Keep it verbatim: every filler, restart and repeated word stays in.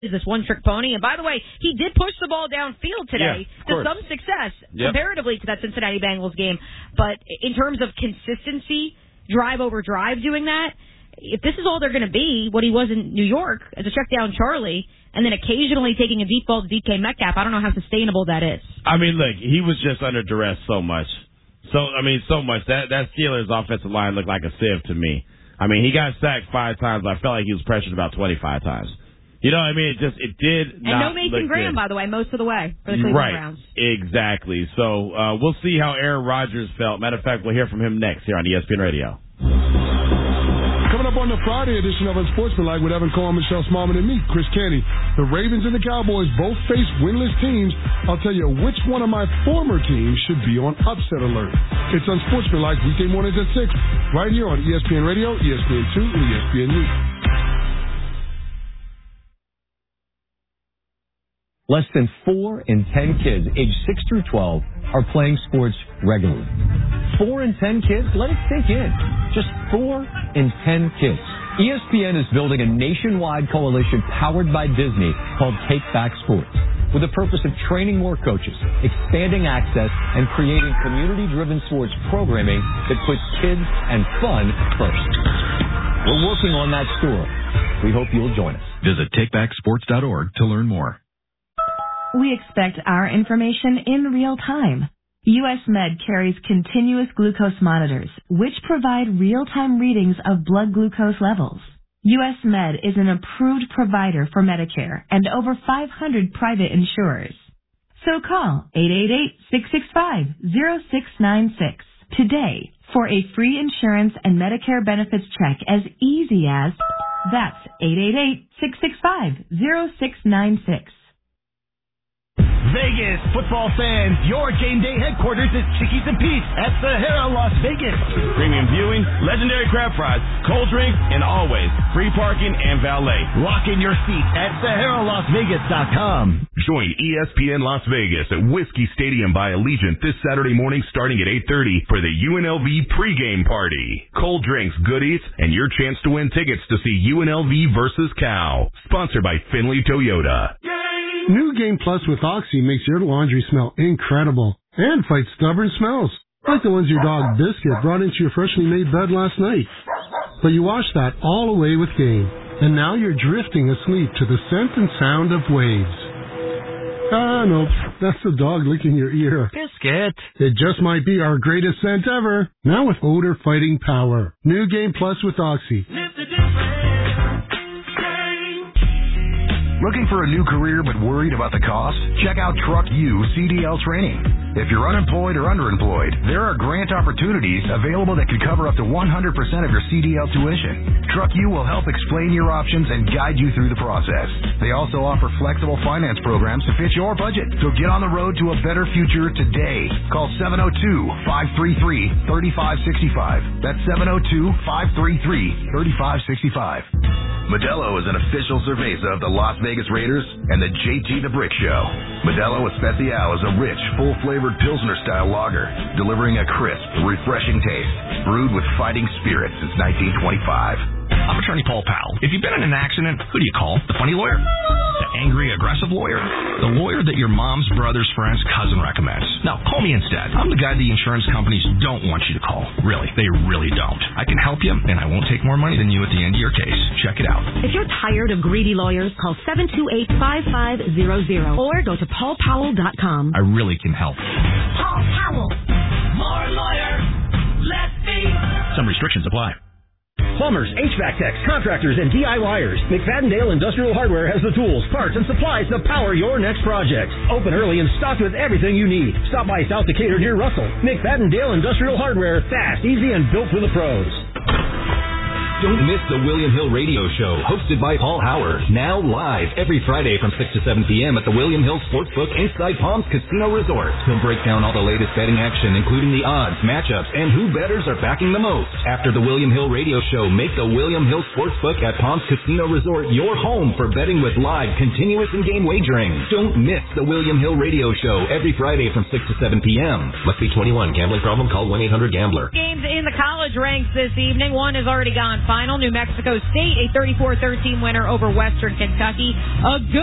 is this one-trick pony. And by the way, he did push the ball downfield today yeah, to some success yep. comparatively to that Cincinnati Bengals game. But in terms of consistency, drive over drive doing that, if this is all they're going to be, what he was in New York as a check-down Charlie, and then occasionally taking a deep ball to D K Metcalf, I don't know how sustainable that is. I mean, look, he was just under duress so much. So, I mean, so much. That, that Steelers offensive line looked like a sieve to me. I mean, he got sacked five times. I felt like he was pressured about twenty-five times. You know what I mean? It just, it did and not no Mason look Graham, good. by the way, most of the way for the Cleveland right. Browns. Exactly. So, uh, we'll see how Aaron Rodgers felt. Matter of fact, we'll hear from him next here on E S P N Radio. Coming up on the Friday edition of Unsportsmanlike with Evan Cohen, Michelle Smallman, and me, Chris Kenny. The Ravens and the Cowboys both face winless teams. I'll tell you which one of my former teams should be on upset alert. It's Unsportsmanlike weekday mornings at six, right here on E S P N Radio, E S P N two, and E S P N News. Less than four in ten kids aged six through twelve are playing sports regularly. Four in ten kids? Let it sink in. Just four in ten kids. E S P N is building a nationwide coalition powered by Disney called Take Back Sports, with the purpose of training more coaches, expanding access, and creating community-driven sports programming that puts kids and fun first. We're working on that story. We hope you'll join us. Visit take back sports dot org to learn more. We expect our information in real time. U S Med carries continuous glucose monitors, which provide real-time readings of blood glucose levels. U S Med is an approved provider for Medicare and over five hundred private insurers. So call eight eight eight, six six five, zero six nine six today for a free insurance and Medicare benefits check as easy as that's eight eight eight, six six five, zero six nine six. Vegas football fans, your game day headquarters is Chickies and Pete's at Sahara, Las Vegas. Premium viewing, legendary crab fries, cold drinks, and always free parking and valet. Lock in your seats at Sahara Las Vegas dot com. Join E S P N Las Vegas at Whiskey Stadium by Allegiant this Saturday morning starting at eight thirty for the U N L V pregame party. Cold drinks, goodies, and your chance to win tickets to see U N L V versus Cal. Sponsored by Finley Toyota. New Game Plus with Oxy makes your laundry smell incredible and fights stubborn smells, like the ones your dog Biscuit brought into your freshly made bed last night. But you wash that all away with Game, and now you're drifting asleep to the scent and sound of waves. Ah, no, that's the dog licking your ear. Biscuit. It just might be our greatest scent ever, now with odor-fighting power. New Game Plus with Oxy. Live the difference. Looking for a new career but worried about the cost? Check out Truck U C D L Training. If you're unemployed or underemployed, there are grant opportunities available that could cover up to one hundred percent of your C D L tuition. Truck U will help explain your options and guide you through the process. They also offer flexible finance programs to fit your budget. So get on the road to a better future today. Call seven oh two, five three three, three five six five. That's seven oh two, five three three, three five six five. Modelo is an official cerveza of the Las Vegas Raiders and the J T the Brick Show. Modelo Especial is a rich, full-flavored Pilsner-style lager, delivering a crisp, refreshing taste, brewed with fighting spirit since nineteen twenty-five. I'm attorney Paul Powell. If you've been in an accident, who do you call? The funny lawyer? The angry, aggressive lawyer? The lawyer that your mom's brother's friend's cousin recommends? No, call me instead. I'm the guy the insurance companies don't want you to call. Really, they really don't. I can help you, and I won't take more money than you at the end of your case. Check it out. If you're tired of greedy lawyers, call seven two eight, five five zero zero or go to paul powell dot com. I really can help. Paul Powell. More lawyer. Let's be. Some restrictions apply. Plumbers, H V A C techs, contractors, and D I Yers. McFadden-Dale Industrial Hardware has the tools, parts, and supplies to power your next project. Open early and stocked with everything you need. Stop by South Decatur near Russell. McFadden-Dale Industrial Hardware. Fast, easy, and built for the pros. Don't miss the William Hill Radio Show, hosted by Paul Howard. Now live every Friday from six to seven p.m. at the William Hill Sportsbook inside Palms Casino Resort. He'll break down all the latest betting action, including the odds, matchups, and who bettors are backing the most. After the William Hill Radio Show, make the William Hill Sportsbook at Palms Casino Resort your home for betting with live, continuous, and game wagering. Don't miss the William Hill Radio Show every Friday from six to seven p.m. Must be twenty-one. Gambling problem? Call one eight hundred gambler. Games in the college college ranks this evening. One has already gone final. New Mexico State, a thirty-four thirteen winner over Western Kentucky. A good